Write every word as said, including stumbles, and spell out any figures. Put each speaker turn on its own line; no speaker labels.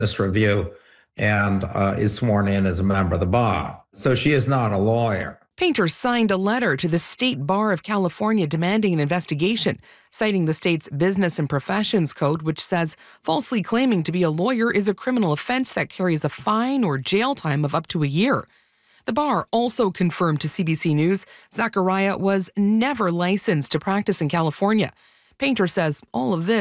this review and uh, is sworn in as a member of the bar. So she is not a lawyer.
Painter signed a letter to the State Bar of California demanding an investigation, citing the state's Business and Professions Code, which says falsely claiming to be a lawyer is a criminal offense that carries a fine or jail time of up to a year. The bar also confirmed to C B C News Zachariah was never licensed to practice in California. Painter says all of this